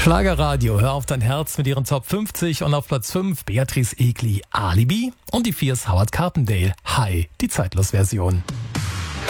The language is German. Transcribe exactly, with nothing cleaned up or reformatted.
Schlagerradio, hör auf dein Herz mit ihren Top fünfzig und auf Platz fünf Beatrice Egli, Alibi und die Viers Howard Carpendale, Hi, die Zeitlos-Version.